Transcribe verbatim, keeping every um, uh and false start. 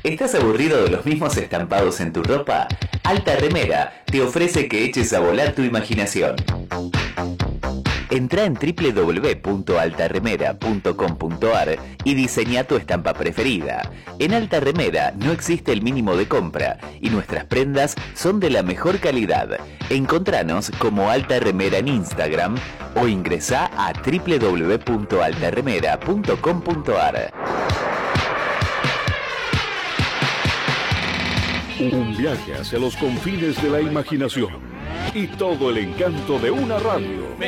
¿Estás aburrido de los mismos estampados en tu ropa? Alta Remera te ofrece que eches a volar tu imaginación. Entrá en doble u doble u doble u punto alta remera punto com punto a r y diseña tu estampa preferida. En Alta Remera no existe el mínimo de compra y nuestras prendas son de la mejor calidad. Encontranos como Alta Remera en Instagram o ingresá a doble u doble u doble u punto alta remera punto com punto a r. Un viaje hacia los confines de la imaginación y todo el encanto de una radio.